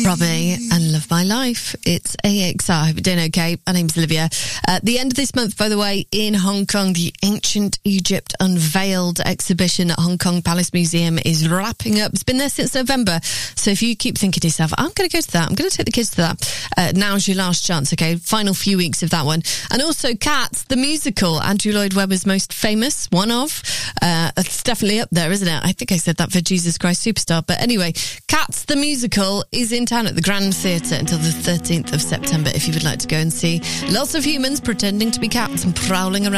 Robbie and Love My Life. It's AXR. I hope you're doing okay. My name's Olivia. At the end of this month, by the way, in Hong Kong, the Ancient Egypt Unveiled exhibition at Hong Kong Palace Museum is wrapping up. It's been there since November. So if you keep thinking to yourself, I'm going to go to that, I'm going to take the kids to that, now's your last chance, okay? Final few weeks of that one. And also Cats, the musical, Andrew Lloyd Webber's most famous, one of. It's definitely up there, isn't it? I think I said that for Jesus Christ Superstar. But anyway, Cats, the musical, is in town at the Grand Theatre until the 13th of September if you would like to go and see lots of humans pretending to be cats and prowling around.